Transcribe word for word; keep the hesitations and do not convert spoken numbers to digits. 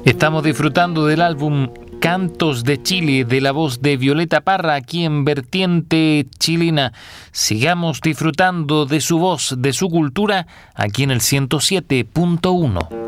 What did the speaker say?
Estamos disfrutando del álbum Cantos de Chile, de la voz de Violeta Parra, aquí en Vertiente Chilena. Sigamos disfrutando de su voz, de su cultura, aquí en el ciento siete punto uno.